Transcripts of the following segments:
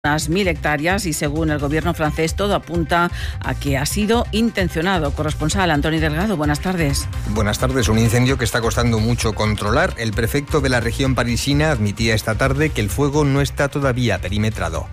unas 1.000 hectáreas y según el gobierno francés todo apunta a que ha sido intencionado. Corresponsal Antonio Delgado, buenas tardes. Buenas tardes. Un incendio que está costando mucho controlar. El prefecto de la región parisina admitía esta tarde que el fuego no está todavía perimetrado.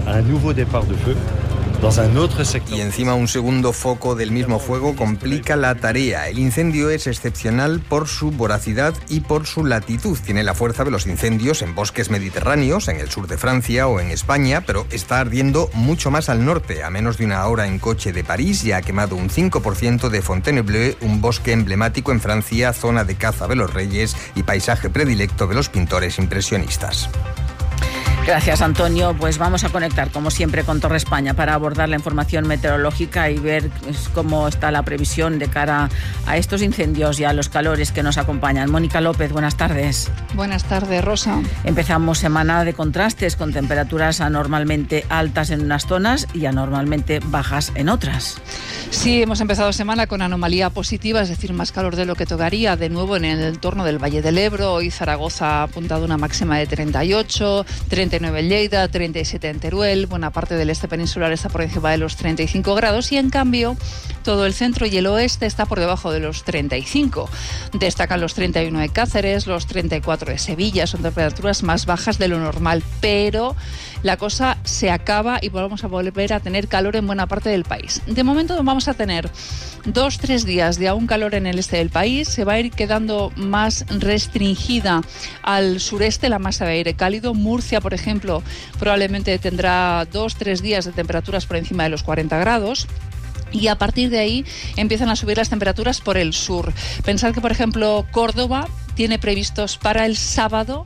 Y encima un segundo foco del mismo fuego complica la tarea. El incendio es excepcional por su voracidad y por su latitud. Tiene la fuerza de los incendios en bosques mediterráneos, en el sur de Francia o en España, pero está ardiendo mucho más al norte. A menos de una hora en coche de París ya ha quemado un 5% de Fontainebleau, un bosque emblemático en Francia, zona de caza de los reyes y paisaje predilecto de los pintores impresionistas. Gracias, Antonio. Pues vamos a conectar, como siempre, con Torre España para abordar la información meteorológica y ver cómo está la previsión de cara a estos incendios y a los calores que nos acompañan. Mónica López, buenas tardes. Buenas tardes, Rosa. Empezamos semana de contrastes, con temperaturas anormalmente altas en unas zonas y anormalmente bajas en otras. Sí, hemos empezado semana con anomalía positiva, es decir, más calor de lo que tocaría. De nuevo en el entorno del Valle del Ebro. Hoy Zaragoza ha apuntado una máxima de 38, 39 en Lleida, 37 en Teruel. Buena parte del este peninsular está por encima de los 35 grados y en cambio todo el centro y el oeste está por debajo de los 35. Destacan los 31 de Cáceres, los 34 de Sevilla. Son temperaturas más bajas de lo normal, pero la cosa se acaba y vamos a volver a tener calor en buena parte del país. De momento vamos a tener 2-3 días de aún calor en el este del país. Se va a ir quedando más restringida al sureste la masa de aire cálido. Murcia, por ejemplo, probablemente tendrá 2-3 días de temperaturas por encima de los 40 grados. Y a partir de ahí empiezan a subir las temperaturas por el sur. Pensad que, por ejemplo, Córdoba tiene previstos para el sábado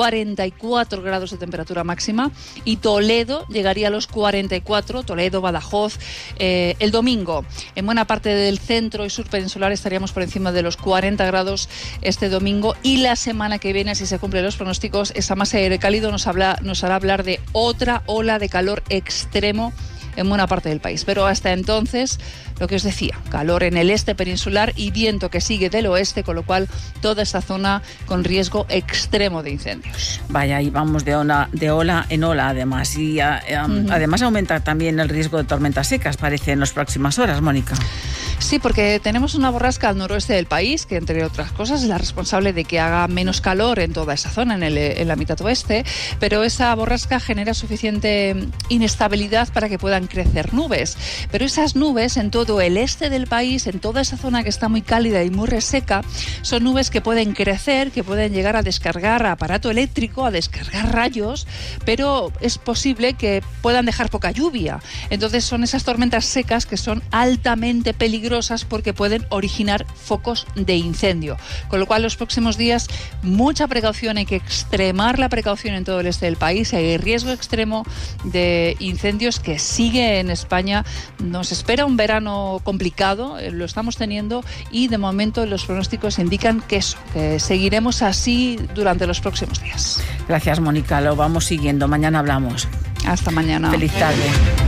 44 grados de temperatura máxima y Toledo llegaría a los 44, Toledo, Badajoz, el domingo. En buena parte del centro y sur peninsular estaríamos por encima de los 40 grados este domingo y la semana que viene, si se cumplen los pronósticos, esa masa de aire cálido nos hará hablar de otra ola de calor extremo en buena parte del país. Pero hasta entonces, lo que os decía, calor en el este peninsular y viento que sigue del oeste, con lo cual toda esta zona con riesgo extremo de incendios. Vaya, y vamos de ola en ola además. Y además aumenta también el riesgo de tormentas secas, parece, en las próximas horas, Mónica. Sí, porque tenemos una borrasca al noroeste del país que, entre otras cosas, es la responsable de que haga menos calor en toda esa zona, en la mitad oeste, pero esa borrasca genera suficiente inestabilidad para que puedan crecer nubes. Pero esas nubes en todo el este del país, en toda esa zona que está muy cálida y muy reseca, son nubes que pueden crecer, que pueden llegar a descargar aparato eléctrico, a descargar rayos, pero es posible que puedan dejar poca lluvia. Entonces son esas tormentas secas que son altamente peligrosas porque pueden originar focos de incendio. Con lo cual, los próximos días, mucha precaución, hay que extremar la precaución en todo el este del país. Hay riesgo extremo de incendios que sigue en España. Nos espera un verano complicado, lo estamos teniendo, y de momento los pronósticos indican que seguiremos así durante los próximos días. Gracias, Mónica, lo vamos siguiendo. Mañana hablamos. Hasta mañana. Feliz tarde.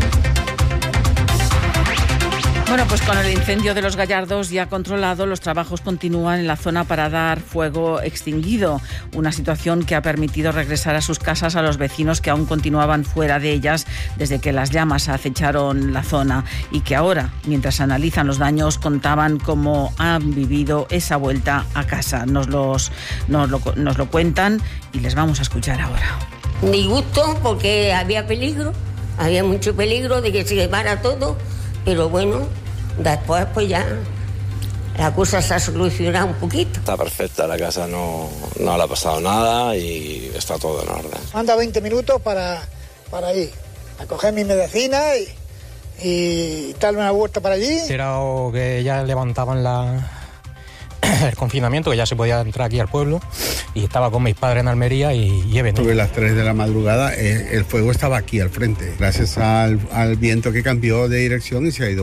Bueno, pues con el incendio de Los Gallardos ya controlado, los trabajos continúan en la zona para dar fuego extinguido. Una situación que ha permitido regresar a sus casas a los vecinos que aún continuaban fuera de ellas desde que las llamas acecharon la zona y que ahora, mientras analizan los daños, contaban cómo han vivido esa vuelta a casa. Nos lo cuentan y les vamos a escuchar ahora. Disgusto porque había peligro, había mucho peligro de que se quemara todo. Pero bueno, después pues ya la cosa se ha solucionado un poquito. Está perfecta, la casa no le ha pasado nada y está todo en orden. Anda 20 minutos para ir a coger mi medicina y darle una vuelta para allí. Era que ya levantaban el confinamiento, que ya se podía entrar aquí al pueblo, y estaba con mis padres en Almería y he venido. Sobre las 3 de la madrugada el fuego estaba aquí al frente, gracias al viento que cambió de dirección y se ha ido.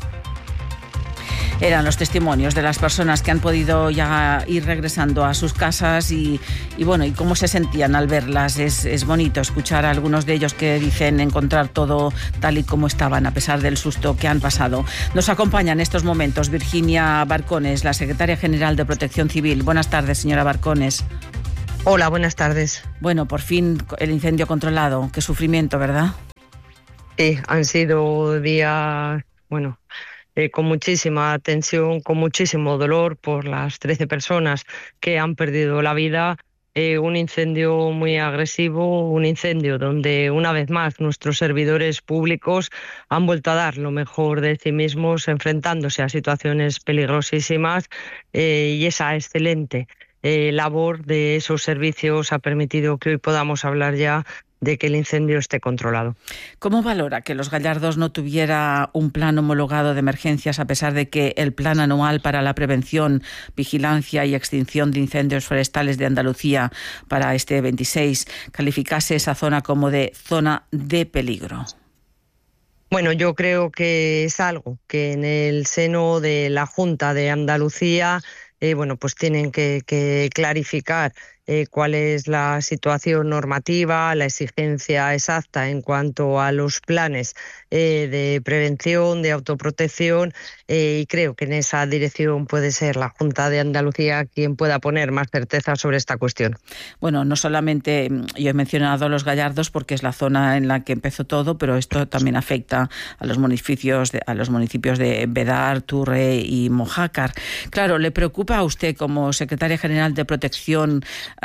Eran los testimonios de las personas que han podido ya ir regresando a sus casas y bueno, y cómo se sentían al verlas. Es bonito escuchar a algunos de ellos que dicen encontrar todo tal y como estaban, a pesar del susto que han pasado. Nos acompaña en estos momentos Virginia Barcones, la secretaria general de Protección Civil. Buenas tardes, señora Barcones. Hola, buenas tardes. Bueno, por fin el incendio controlado. Qué sufrimiento, ¿verdad? Sí, han sido días, con muchísima tensión, con muchísimo dolor por las 13 personas que han perdido la vida. Un incendio muy agresivo, un incendio donde una vez más nuestros servidores públicos han vuelto a dar lo mejor de sí mismos, enfrentándose a situaciones peligrosísimas, y esa excelente labor de esos servicios ha permitido que hoy podamos hablar ya de que el incendio esté controlado. ¿Cómo valora que Los Gallardos no tuviera un plan homologado de emergencias a pesar de que el Plan Anual para la Prevención, Vigilancia y Extinción de Incendios Forestales de Andalucía para este 26 calificase esa zona como de zona de peligro? Bueno, yo creo que es algo que en el seno de la Junta de Andalucía pues tienen que clarificar cuál es la situación normativa, la exigencia exacta en cuanto a los planes de prevención, de autoprotección, y creo que en esa dirección puede ser la Junta de Andalucía quien pueda poner más certeza sobre esta cuestión. Bueno, no solamente yo he mencionado Los Gallardos porque es la zona en la que empezó todo, pero esto también afecta a los municipios de Bedar, Turre y Mojácar. Claro, ¿le preocupa a usted como secretaria general de Protección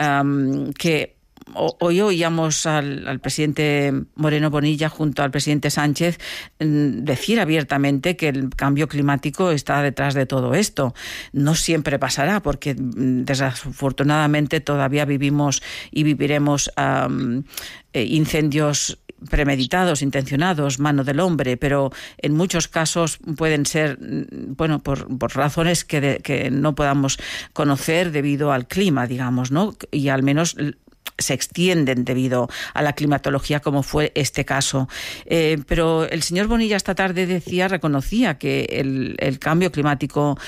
que hoy oíamos al presidente Moreno Bonilla junto al presidente Sánchez decir abiertamente que el cambio climático está detrás de todo esto? No siempre pasará porque desafortunadamente todavía vivimos y viviremos incendios premeditados, intencionados, mano del hombre, pero en muchos casos pueden ser, por razones que no podamos conocer debido al clima, digamos, ¿no? Y al menos se extienden debido a la climatología, como fue este caso. Pero el señor Bonilla esta tarde reconocía que el cambio climático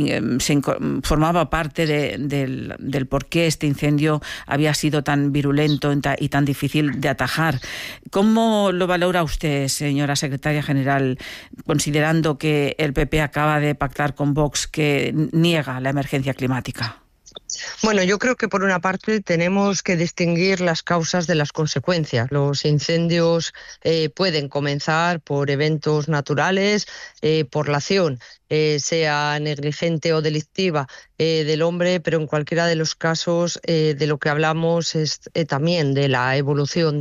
formaba parte del por qué este incendio había sido tan virulento y tan difícil de atajar. ¿Cómo lo valora usted, señora secretaria general, considerando que el PP acaba de pactar con Vox que niega la emergencia climática? Bueno, yo creo que por una parte tenemos que distinguir las causas de las consecuencias. Los incendios pueden comenzar por eventos naturales, por la acción, sea negligente o delictiva del hombre, pero en cualquiera de los casos de lo que hablamos es también de la evolución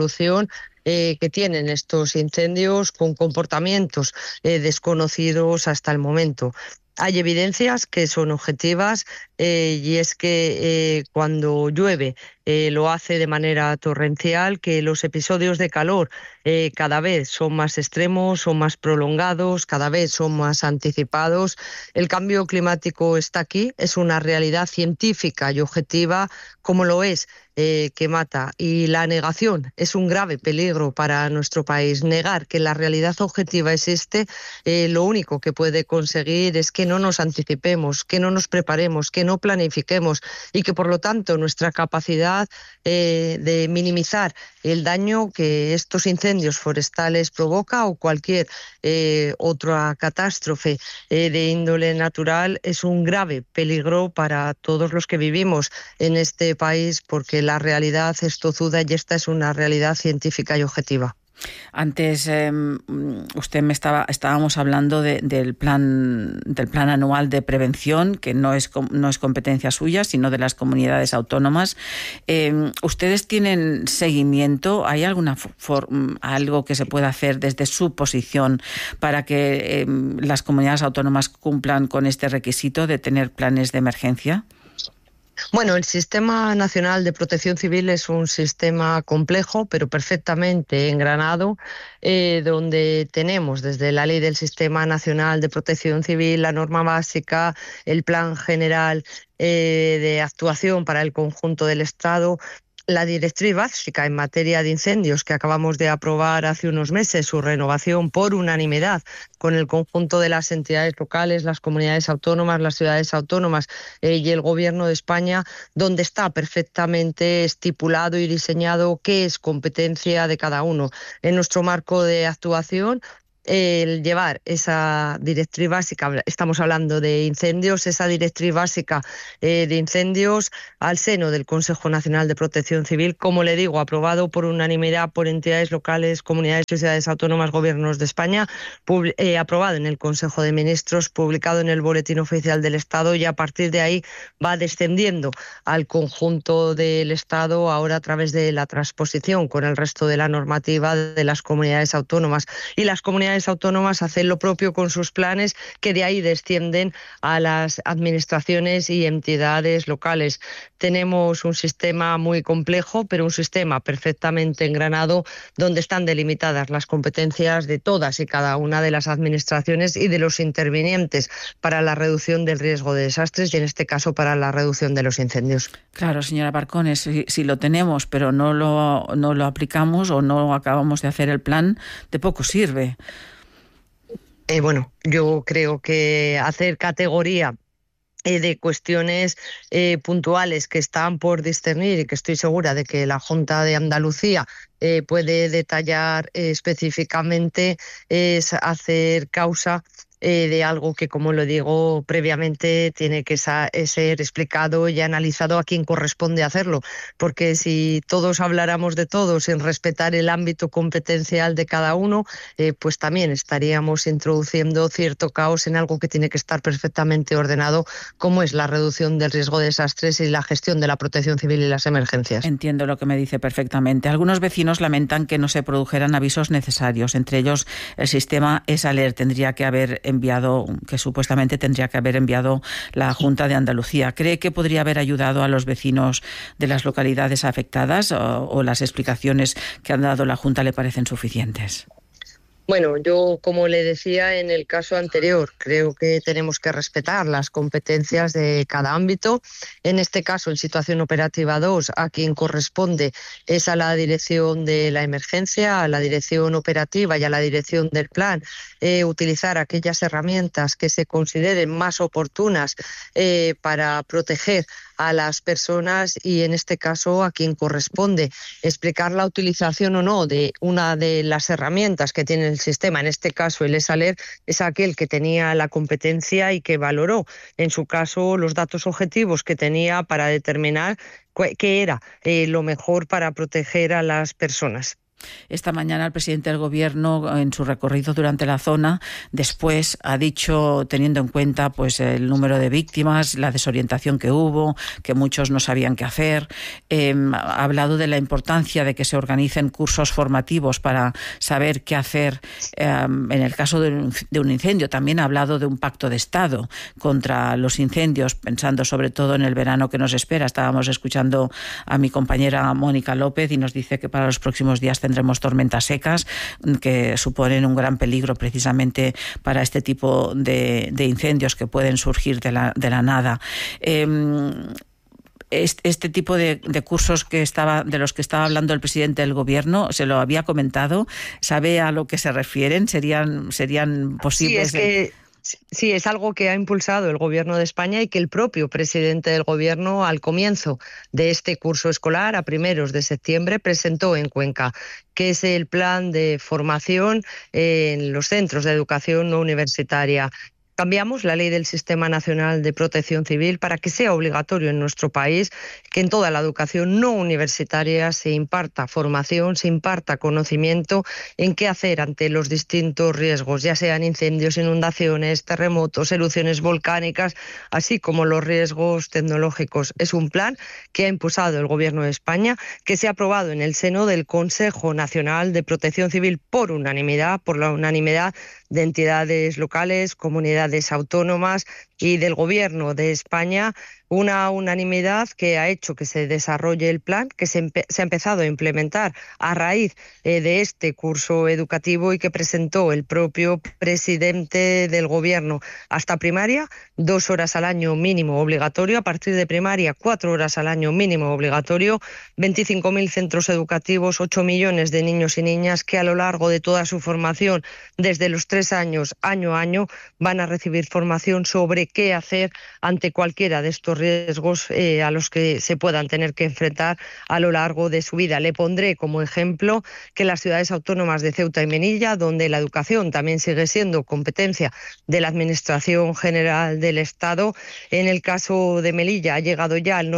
que tienen estos incendios con comportamientos desconocidos hasta el momento. Hay evidencias que son objetivas y es que cuando llueve lo hace de manera torrencial, que los episodios de calor cada vez son más extremos, son más prolongados, cada vez son más anticipados. El cambio climático está aquí, es una realidad científica y objetiva, como lo es que mata, y la negación es un grave peligro para nuestro país. Negar que la realidad objetiva existe, lo único que puede conseguir es que no nos anticipemos, que no nos preparemos, que no planifiquemos y que por lo tanto nuestra capacidad de minimizar el daño que estos incendios forestales provoca o cualquier otra catástrofe de índole natural es un grave peligro para todos los que vivimos en este país, porque la realidad es tozuda y esta es una realidad científica y objetiva. Antes estábamos hablando del plan anual de prevención, que no es competencia suya, sino de las comunidades autónomas. ¿Ustedes tienen seguimiento? ¿Hay algo que se pueda hacer desde su posición para que las comunidades autónomas cumplan con este requisito de tener planes de emergencia? Bueno, el Sistema Nacional de Protección Civil es un sistema complejo, pero perfectamente engranado, donde tenemos desde la Ley del Sistema Nacional de Protección Civil, la norma básica, el Plan General de Actuación para el conjunto del Estado, la directriz básica en materia de incendios que acabamos de aprobar hace unos meses, su renovación por unanimidad con el conjunto de las entidades locales, las comunidades autónomas, las ciudades autónomas y el Gobierno de España, donde está perfectamente estipulado y diseñado qué es competencia de cada uno. En nuestro marco de actuación el llevar esa directriz básica, estamos hablando de incendios, esa directriz básica de incendios al seno del Consejo Nacional de Protección Civil, como le digo, aprobado por unanimidad por entidades locales, comunidades, sociedades autónomas, gobiernos de España, aprobado en el Consejo de Ministros, publicado en el Boletín Oficial del Estado, y a partir de ahí va descendiendo al conjunto del Estado, ahora a través de la transposición con el resto de la normativa de las comunidades autónomas. Y las comunidades autónomas hacen lo propio con sus planes, que de ahí descienden a las administraciones y entidades locales. Tenemos un sistema muy complejo, pero un sistema perfectamente engranado, donde están delimitadas las competencias de todas y cada una de las administraciones y de los intervinientes para la reducción del riesgo de desastres y, en este caso, para la reducción de los incendios. Claro, señora Barcones, si lo tenemos, pero no lo aplicamos o no acabamos de hacer el plan, de poco sirve. Bueno, yo creo que hacer categoría de cuestiones puntuales que están por discernir y que estoy segura de que la Junta de Andalucía puede detallar específicamente, es hacer causa de algo que, como lo digo previamente, tiene que ser explicado y analizado a quien corresponde hacerlo, porque si todos habláramos de todo sin respetar el ámbito competencial de cada uno, pues también estaríamos introduciendo cierto caos en algo que tiene que estar perfectamente ordenado, como es la reducción del riesgo de desastres y la gestión de la protección civil y las emergencias. Entiendo lo que me dice perfectamente. Algunos vecinos lamentan que no se produjeran avisos necesarios, entre ellos el sistema ESALER que supuestamente tendría que haber enviado la Junta de Andalucía. ¿Cree que podría haber ayudado a los vecinos de las localidades afectadas o las explicaciones que han dado la Junta le parecen suficientes? Bueno, yo, como le decía en el caso anterior, creo que tenemos que respetar las competencias de cada ámbito. En este caso, en situación operativa 2, a quien corresponde es a la dirección de la emergencia, a la dirección operativa y a la dirección del plan, utilizar aquellas herramientas que se consideren más oportunas para proteger a las personas, y en este caso a quien corresponde explicar la utilización o no de una de las herramientas que tiene el sistema. En este caso el ESALER es aquel que tenía la competencia y que valoró en su caso los datos objetivos que tenía para determinar qué era lo mejor para proteger a las personas. Esta mañana el presidente del Gobierno, en su recorrido durante la zona, después ha dicho, teniendo en cuenta pues el número de víctimas, la desorientación que hubo, que muchos no sabían qué hacer, ha hablado de la importancia de que se organicen cursos formativos para saber qué hacer en el caso de un incendio. También ha hablado de un pacto de Estado contra los incendios, pensando sobre todo en el verano que nos espera. Estábamos escuchando a mi compañera Mónica López y nos dice que para los próximos días tendremos tormentas secas que suponen un gran peligro precisamente para este tipo de incendios que pueden surgir de la nada. Este tipo de cursos de los que estaba hablando el presidente del Gobierno, ¿se lo había comentado? ¿Sabe a lo que se refieren? ¿Serían posibles? Sí, es algo que ha impulsado el Gobierno de España y que el propio presidente del Gobierno, al comienzo de este curso escolar, a primeros de septiembre, presentó en Cuenca, que es el plan de formación en los centros de educación no universitaria. Cambiamos la ley del Sistema Nacional de Protección Civil para que sea obligatorio en nuestro país que en toda la educación no universitaria se imparta formación, se imparta conocimiento en qué hacer ante los distintos riesgos, ya sean incendios, inundaciones, terremotos, erupciones volcánicas, así como los riesgos tecnológicos. Es un plan que ha impulsado el Gobierno de España, que se ha aprobado en el seno del Consejo Nacional de Protección Civil por la unanimidad de entidades locales, comunidades autónomas y del Gobierno de España, una unanimidad que ha hecho que se desarrolle el plan, que se ha empezado a implementar a raíz de este curso educativo y que presentó el propio presidente del Gobierno. Hasta primaria, 2 horas al año mínimo obligatorio; a partir de primaria, 4 horas al año mínimo obligatorio; 25.000 centros educativos, 8 millones de niños y niñas que a lo largo de toda su formación, desde los 3 años, año a año, van a recibir formación sobre qué hacer ante cualquiera de estos los riesgos a los que se puedan tener que enfrentar a lo largo de su vida. Le pondré como ejemplo que las ciudades autónomas de Ceuta y Melilla, donde la educación también sigue siendo competencia de la Administración General del Estado, en el caso de Melilla ha llegado ya al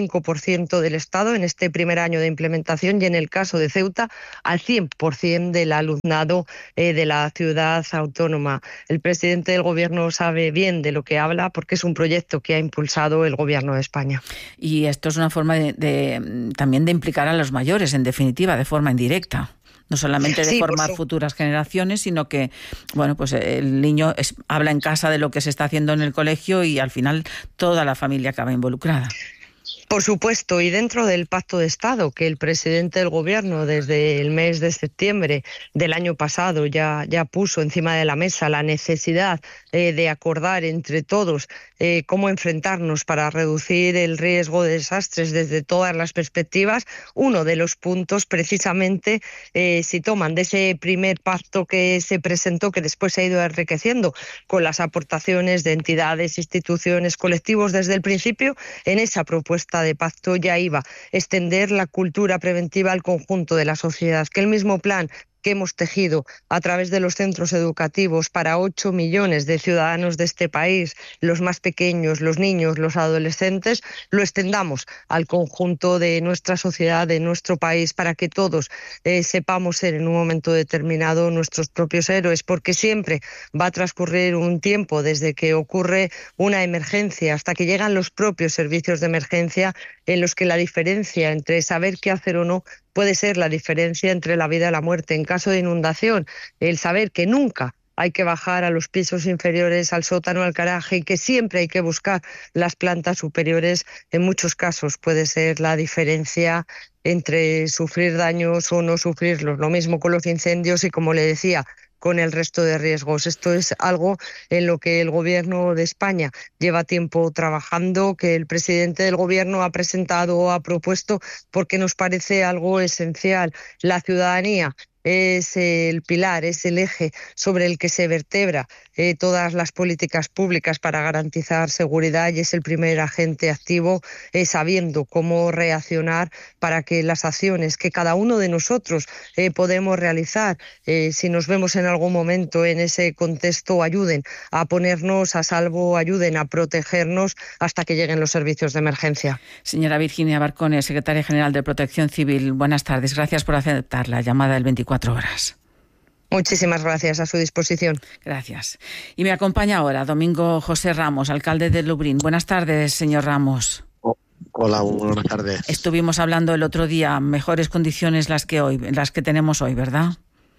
95% del Estado en este primer año de implementación, y en el caso de Ceuta al 100% del alumnado de la ciudad autónoma. El presidente del Gobierno sabe bien de lo que habla porque es un proyecto que ha impulsado el Gobierno de España. Y esto es una forma también de implicar a los mayores, en definitiva, de forma indirecta. No solamente de formar futuras generaciones, sino que, bueno, pues el niño habla en casa de lo que se está haciendo en el colegio y al final toda la familia acaba involucrada. Por supuesto, y dentro del Pacto de Estado que el presidente del Gobierno desde el mes de septiembre del año pasado ya puso encima de la mesa la necesidad de acordar entre todos cómo enfrentarnos para reducir el riesgo de desastres desde todas las perspectivas. Uno de los puntos, precisamente, si toman de ese primer pacto que se presentó, que después se ha ido enriqueciendo con las aportaciones de entidades, instituciones, colectivos desde el principio, en esa propuesta de pacto ya iba extender la cultura preventiva al conjunto de la sociedad, que el mismo plan que hemos tejido a través de los centros educativos para 8 millones de ciudadanos de este país, los más pequeños, los niños, los adolescentes, lo extendamos al conjunto de nuestra sociedad, de nuestro país, para que todos sepamos ser en un momento determinado nuestros propios héroes, porque siempre va a transcurrir un tiempo desde que ocurre una emergencia hasta que llegan los propios servicios de emergencia, en los que la diferencia entre saber qué hacer o no puede ser la diferencia entre la vida y la muerte. En caso de inundación, el saber que nunca hay que bajar a los pisos inferiores, al sótano, al garaje, y que siempre hay que buscar las plantas superiores, en muchos casos puede ser la diferencia entre sufrir daños o no sufrirlos. Lo mismo con los incendios y, como le decía, con el resto de riesgos. Esto es algo en lo que el Gobierno de España lleva tiempo trabajando, que el presidente del Gobierno ha presentado, ha propuesto, porque nos parece algo esencial. La ciudadanía es el pilar, es el eje sobre el que se vertebra todas las políticas públicas para garantizar seguridad, y es el primer agente activo sabiendo cómo reaccionar para que las acciones que cada uno de nosotros podemos realizar, si nos vemos en algún momento en ese contexto, ayuden a ponernos a salvo, ayuden a protegernos hasta que lleguen los servicios de emergencia. Señora Virginia Barcone, secretaria general de Protección Civil, buenas tardes. Gracias por aceptar la llamada del 24 horas. Muchísimas gracias, a su disposición. Gracias. Y me acompaña ahora Domingo José Ramos, alcalde de Lublin. Buenas tardes, señor Ramos. Hola, buenas tardes. Estuvimos hablando el otro día, mejores condiciones las que tenemos hoy, ¿verdad?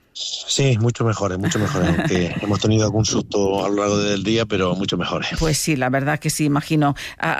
Sí, mucho mejores, aunque hemos tenido algún susto a lo largo del día, pero mucho mejores. Pues sí, la verdad que sí, imagino.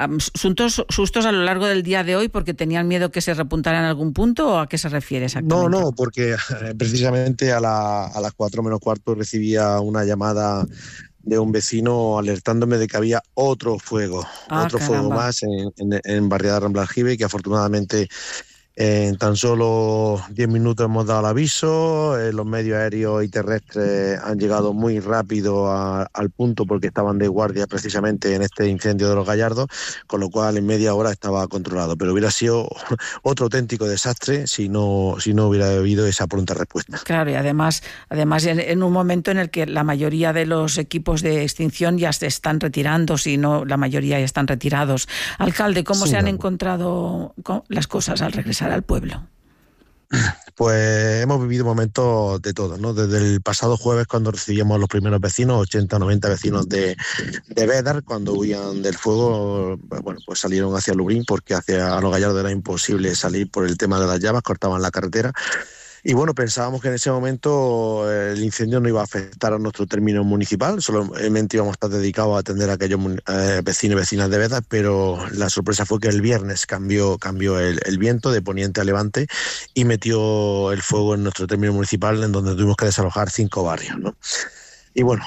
¿Sustos a lo largo del día de hoy porque tenían miedo que se repuntara en algún punto, o a qué se refiere exactamente? No, porque precisamente a las 4 menos cuarto recibía una llamada de un vecino alertándome de que había otro fuego más en Barriada Rambla Aljibe, que afortunadamente en tan solo 10 minutos hemos dado el aviso. Los medios aéreos y terrestres han llegado muy rápido al punto porque estaban de guardia precisamente en este incendio de Los Gallardos, con lo cual en media hora estaba controlado. Pero hubiera sido otro auténtico desastre si no hubiera habido esa pronta respuesta. Claro, y además en un momento en el que la mayoría de los equipos de extinción ya se están retirando, si no la mayoría ya están retirados. Alcalde, ¿cómo se han encontrado las cosas al regresar al pueblo? Pues hemos vivido momentos de todo, ¿no? Desde el pasado jueves, cuando recibíamos a los primeros vecinos, 80 o 90 vecinos de Bédar, cuando huían del fuego, bueno, pues salieron hacia Lublin, porque hacia Los Gallardos era imposible salir por el tema de las llamas, cortaban la carretera. Y bueno, pensábamos que en ese momento el incendio no iba a afectar a nuestro término municipal, solamente íbamos a estar dedicados a atender a aquellos vecinos y vecinas de Bédar, pero la sorpresa fue que el viernes cambió el viento de poniente a levante y metió el fuego en nuestro término municipal, en donde tuvimos que desalojar 5 barrios, ¿no? Y bueno,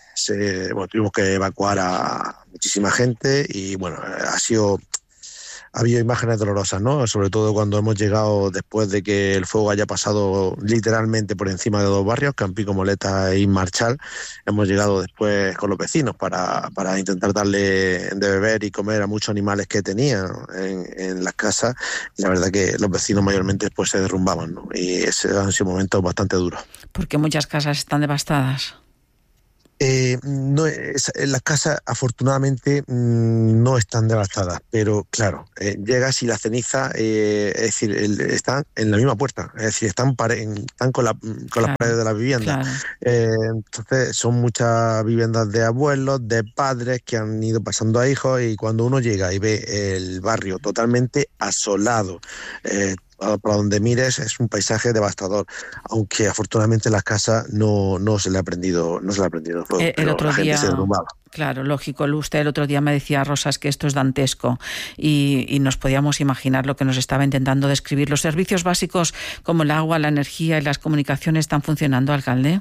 tuvimos que evacuar a muchísima gente y bueno, ha sido ha habido imágenes dolorosas, ¿no? Sobre todo cuando hemos llegado después de que el fuego haya pasado literalmente por encima de 2 barrios, Campico, Moleta e Marchal. Hemos llegado después con los vecinos para intentar darle de beber y comer a muchos animales que tenían en las casas. Y la verdad que los vecinos mayormente después se derrumbaban, ¿no? Y ese han sido momentos bastante duros. Porque muchas casas están devastadas. Las casas afortunadamente no están devastadas, pero claro, llegas y la ceniza, es decir, están en la misma puerta, es decir, están con las paredes de la vivienda. Claro. Entonces son muchas viviendas de abuelos, de padres que han ido pasando a hijos, y cuando uno llega y ve el barrio totalmente asolado, para donde mires es un paisaje devastador, aunque afortunadamente las casas no se le ha prendido fuego. El otro día, se derrumbaba. Claro, lógico. Usted el otro día me decía, Rosas, que esto es dantesco, y nos podíamos imaginar lo que nos estaba intentando describir. ¿Los servicios básicos como el agua, la energía y las comunicaciones están funcionando, alcalde?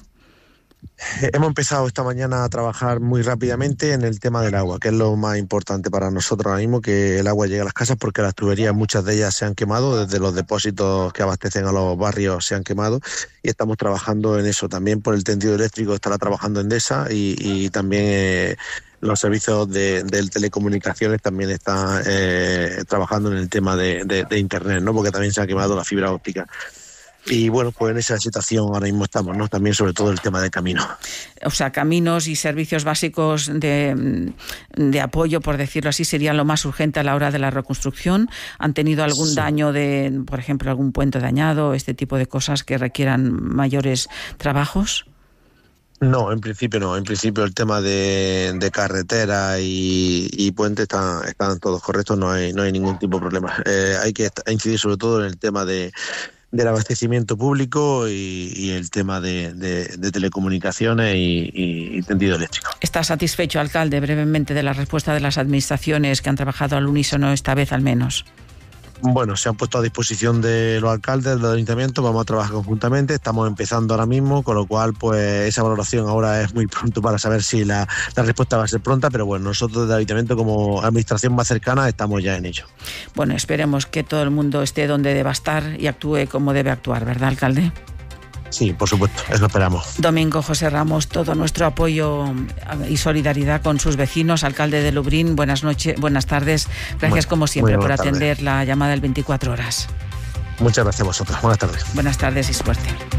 Hemos empezado esta mañana a trabajar muy rápidamente en el tema del agua, que es lo más importante para nosotros ahora mismo, que el agua llegue a las casas, porque las tuberías, muchas de ellas se han quemado, desde los depósitos que abastecen a los barrios se han quemado, y estamos trabajando en eso. También por el tendido eléctrico estará trabajando Endesa, y también los servicios de telecomunicaciones también están trabajando en el tema de Internet, ¿no? Porque también se ha quemado la fibra óptica. Y bueno, pues en esa situación ahora mismo estamos, ¿no? También sobre todo el tema de caminos. O sea, caminos y servicios básicos de apoyo, por decirlo así, serían lo más urgente a la hora de la reconstrucción. ¿Han tenido algún daño por ejemplo, algún puente dañado, este tipo de cosas que requieran mayores trabajos? No, en principio no. En principio el tema de carretera y puentes están todos correctos, no hay ningún tipo de problema. Hay que incidir sobre todo en el tema del abastecimiento público y el tema de telecomunicaciones y tendido eléctrico. ¿Está satisfecho, alcalde, brevemente, de la respuesta de las administraciones que han trabajado al unísono esta vez al menos? Bueno, se han puesto a disposición de los alcaldes, del ayuntamiento, vamos a trabajar conjuntamente, estamos empezando ahora mismo, con lo cual pues esa valoración ahora es muy pronto para saber si la respuesta va a ser pronta, pero bueno, nosotros desde el ayuntamiento como administración más cercana estamos ya en ello. Bueno, esperemos que todo el mundo esté donde deba estar y actúe como debe actuar, ¿verdad, alcalde? Sí, por supuesto, eso esperamos. Domingo José Ramos, todo nuestro apoyo y solidaridad con sus vecinos. Alcalde de Lubrién, buenas tardes. Gracias como siempre por atender la llamada del 24 horas. Muchas gracias a vosotros. Buenas tardes. Buenas tardes y suerte.